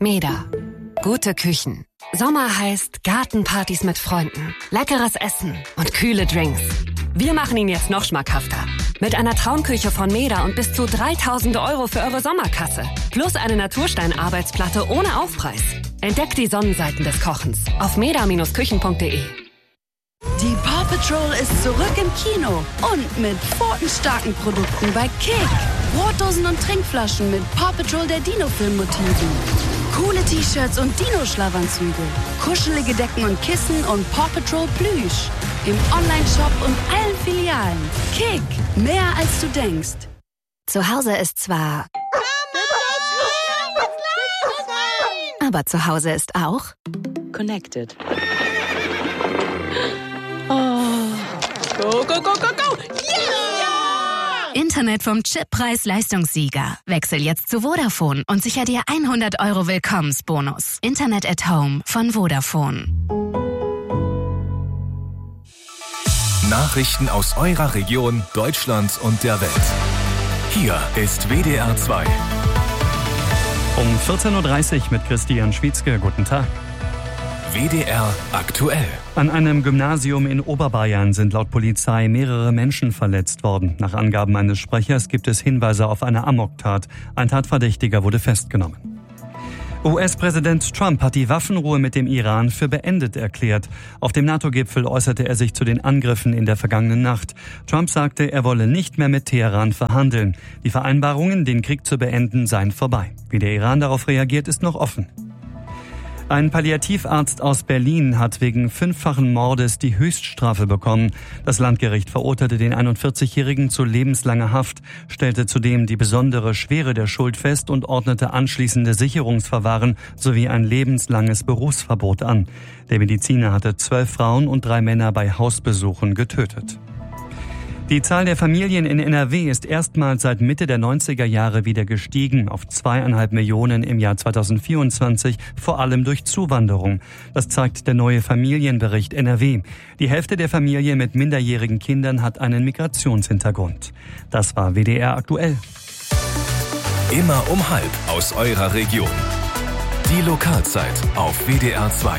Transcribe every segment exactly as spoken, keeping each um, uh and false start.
Meda. Gute Küchen. Sommer heißt Gartenpartys mit Freunden, leckeres Essen und kühle Drinks. Wir machen ihn jetzt noch schmackhafter. Mit einer Traumküche von Meda und bis zu dreitausend Euro für eure Sommerkasse. Plus eine Naturstein-Arbeitsplatte ohne Aufpreis. Entdeckt die Sonnenseiten des Kochens auf meda Bindestrich küchen punkt de. Die Paw Patrol ist zurück im Kino und mit pfotenstarken Produkten bei Kick. Brotdosen und Trinkflaschen mit Paw Patrol der Dino-Film-Motiven. Coole T-Shirts und Dino-Schlafanzüge. Kuschelige Decken und Kissen und Paw Patrol Plüsch. Im Online-Shop und allen Filialen. Kick, mehr als du denkst. Zu Hause ist zwar... Aber zu Hause ist auch... Connected. Go, go, go, go, go! Yeah! Internet vom Chippreis-Leistungssieger. Wechsel jetzt zu Vodafone und sicher dir hundert Euro Willkommensbonus. Internet at Home von Vodafone. Nachrichten aus eurer Region, Deutschland und der Welt. Hier ist W D R zwei. Um vierzehn Uhr dreißig mit Christian Schwietzke. Guten Tag. W D R aktuell. An einem Gymnasium in Oberbayern sind laut Polizei mehrere Menschen verletzt worden. Nach Angaben eines Sprechers gibt es Hinweise auf eine Amoktat. Ein Tatverdächtiger wurde festgenommen. U S-Präsident Trump hat die Waffenruhe mit dem Iran für beendet erklärt. Auf dem NATO-Gipfel äußerte er sich zu den Angriffen in der vergangenen Nacht. Trump sagte, er wolle nicht mehr mit Teheran verhandeln. Die Vereinbarungen, den Krieg zu beenden, seien vorbei. Wie der Iran darauf reagiert, ist noch offen. Ein Palliativarzt aus Berlin hat wegen fünffachen Mordes die Höchststrafe bekommen. Das Landgericht verurteilte den einundvierzigjährigen zu lebenslanger Haft, stellte zudem die besondere Schwere der Schuld fest und ordnete anschließende Sicherungsverwahren sowie ein lebenslanges Berufsverbot an. Der Mediziner hatte zwölf Frauen und drei Männer bei Hausbesuchen getötet. Die Zahl der Familien in N R W ist erstmals seit Mitte der neunziger Jahre wieder gestiegen auf zweieinhalb Millionen im Jahr zweitausendvierundzwanzig, vor allem durch Zuwanderung. Das zeigt der neue Familienbericht N R W. Die Hälfte der Familien mit minderjährigen Kindern hat einen Migrationshintergrund. Das war W D R aktuell. Immer um halb aus eurer Region. Die Lokalzeit auf W D R zwei.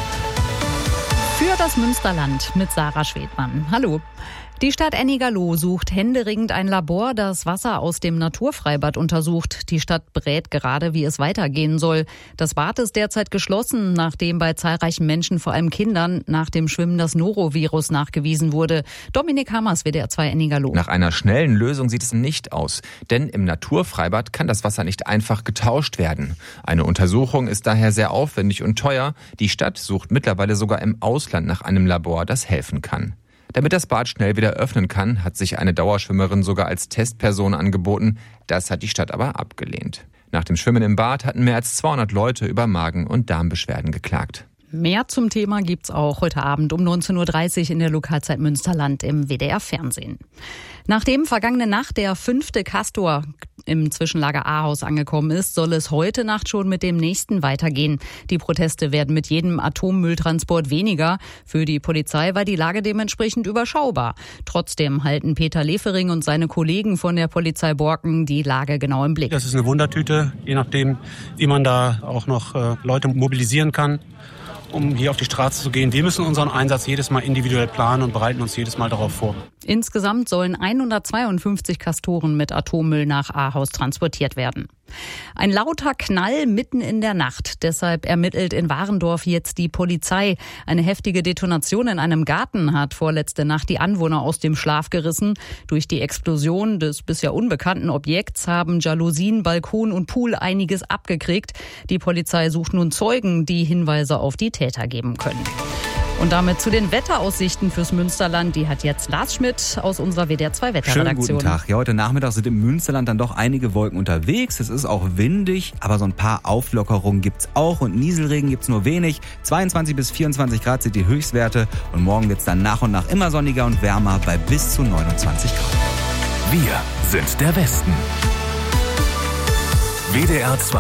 Für das Münsterland mit Sarah Schwedmann. Hallo. Die Stadt Ennigerloh sucht händeringend ein Labor, das Wasser aus dem Naturfreibad untersucht. Die Stadt berät gerade, wie es weitergehen soll. Das Bad ist derzeit geschlossen, nachdem bei zahlreichen Menschen, vor allem Kindern, nach dem Schwimmen das Norovirus nachgewiesen wurde. Dominik Hammers, W D R zwei Ennigerloh. Nach einer schnellen Lösung sieht es nicht aus. Denn im Naturfreibad kann das Wasser nicht einfach getauscht werden. Eine Untersuchung ist daher sehr aufwendig und teuer. Die Stadt sucht mittlerweile sogar im Ausland nach einem Labor, das helfen kann. Damit das Bad schnell wieder öffnen kann, hat sich eine Dauerschwimmerin sogar als Testperson angeboten. Das hat die Stadt aber abgelehnt. Nach dem Schwimmen im Bad hatten mehr als zweihundert Leute über Magen- und Darmbeschwerden geklagt. Mehr zum Thema gibt's auch heute Abend um neunzehn Uhr dreißig in der Lokalzeit Münsterland im W D R-Fernsehen. Nachdem vergangene Nacht der fünfte Castor im Zwischenlager Ahaus angekommen ist, soll es heute Nacht schon mit dem nächsten weitergehen. Die Proteste werden mit jedem Atommülltransport weniger. Für die Polizei war die Lage dementsprechend überschaubar. Trotzdem halten Peter Lefering und seine Kollegen von der Polizei Borken die Lage genau im Blick. Das ist eine Wundertüte, je nachdem, wie man da auch noch äh, Leute mobilisieren kann, um hier auf die Straße zu gehen. Wir müssen unseren Einsatz jedes Mal individuell planen und bereiten uns jedes Mal darauf vor. Insgesamt sollen hundertzweiundfünfzig Castoren mit Atommüll nach Ahaus transportiert werden. Ein lauter Knall mitten in der Nacht. Deshalb ermittelt in Warendorf jetzt die Polizei. Eine heftige Detonation in einem Garten hat vorletzte Nacht die Anwohner aus dem Schlaf gerissen. Durch die Explosion des bisher unbekannten Objekts haben Jalousien, Balkon und Pool einiges abgekriegt. Die Polizei sucht nun Zeugen, die Hinweise auf die Täter geben können. Und damit zu den Wetteraussichten fürs Münsterland. Die hat jetzt Lars Schmidt aus unserer W D R zwei Wetterredaktion. Schönen guten Tag. Ja, heute Nachmittag sind im Münsterland dann doch einige Wolken unterwegs. Es ist auch windig, aber so ein paar Auflockerungen gibt's auch. Und Nieselregen gibt's nur wenig. zweiundzwanzig bis vierundzwanzig Grad sind die Höchstwerte. Und morgen wird's dann nach und nach immer sonniger und wärmer bei bis zu neunundzwanzig Grad. Wir sind der Westen. W D R zwei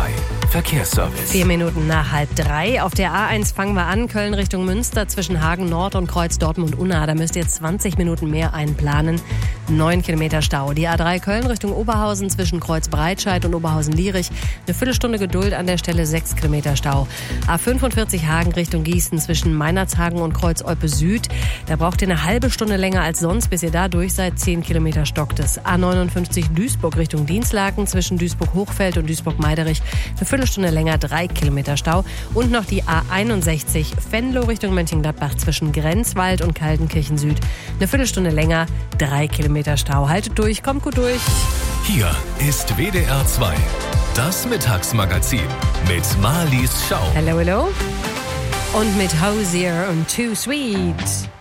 Verkehrsservice. Vier Minuten nach halb drei. Auf der A eins fangen wir an. Köln Richtung Münster zwischen Hagen Nord und Kreuz Dortmund-Unna. Da müsst ihr zwanzig Minuten mehr einplanen. Neun Kilometer Stau. Die A drei Köln Richtung Oberhausen zwischen Kreuz Breitscheid und Oberhausen-Lierich. Eine Viertelstunde Geduld an der Stelle. Sechs Kilometer Stau. A fünfundvierzig Hagen Richtung Gießen zwischen Meinerzhagen und Kreuz Olpe Süd. Da braucht ihr eine halbe Stunde länger als sonst, bis ihr da durch seid. Zehn Kilometer stockt es. A neunundfünfzig Duisburg Richtung Dienstlaken zwischen Duisburg-Hochfeld und Duisburg-Meiderich. Eine Viertelstunde länger, drei Kilometer Stau. Und noch die A einundsechzig Venlo Richtung Mönchengladbach zwischen Grenzwald und Kaltenkirchen Süd. Eine Viertelstunde länger, drei Kilometer Stau. Haltet durch, kommt gut durch. Hier ist W D R zwei, das Mittagsmagazin mit Marlies Schau. Hallo, hallo. Und mit Hosier und Too Sweet.